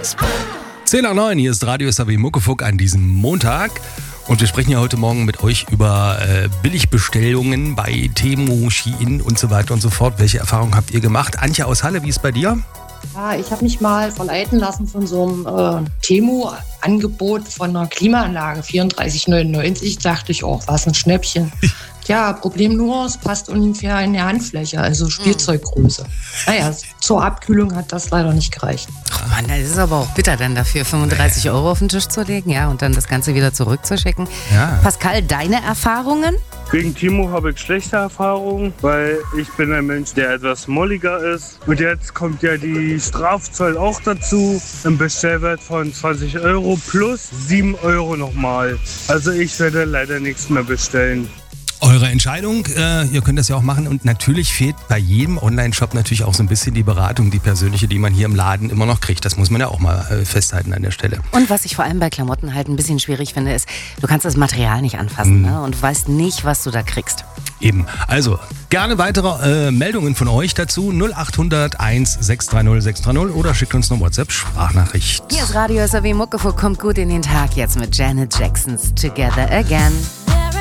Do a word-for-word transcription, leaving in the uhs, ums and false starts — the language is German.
zehn nach neun, hier ist Radio S A W Muckefuck an diesem Montag. Und wir sprechen ja heute Morgen mit euch über äh, Billigbestellungen bei Temu, Shein und so weiter und so fort. Welche Erfahrungen habt ihr gemacht? Antje aus Halle, wie ist es bei dir? Ja, ich habe mich mal verleiten lassen von so einem äh, Temu-Angebot von einer Klimaanlage, vierunddreißig neunundneunzig. Dachte ich, oh, was ein Schnäppchen. Tja, Problem nur, es passt ungefähr in der Handfläche, also Spielzeuggröße. Naja, zur Abkühlung hat das leider nicht gereicht. Oh Mann, das ist aber auch bitter, dann dafür fünfunddreißig Euro auf den Tisch zu legen, ja, und dann das Ganze wieder zurückzuschicken. Ja. Pascal, deine Erfahrungen? Wegen Temu habe ich schlechte Erfahrungen, weil ich bin ein Mensch, der etwas molliger ist. Und jetzt kommt ja die Strafzoll auch dazu, im Bestellwert von zwanzig Euro plus sieben Euro nochmal. Also ich werde leider nichts mehr bestellen. Eure Entscheidung, äh, ihr könnt das ja auch machen und natürlich fehlt bei jedem Online-Shop natürlich auch so ein bisschen die Beratung, die persönliche, die man hier im Laden immer noch kriegt. Das muss man ja auch mal äh, festhalten an der Stelle. Und was ich vor allem bei Klamotten halt ein bisschen schwierig finde, ist, du kannst das Material nicht anfassen, mhm. ne? Und du weißt nicht, was du da kriegst. Eben, also gerne weitere äh, Meldungen von euch dazu, null acht hundert eins sechs drei null sechs drei null oder schickt uns eine WhatsApp-Sprachnachricht. Hier ist Radio S A W Muckefuck, kommt gut in den Tag jetzt mit Janet Jacksons Together Again.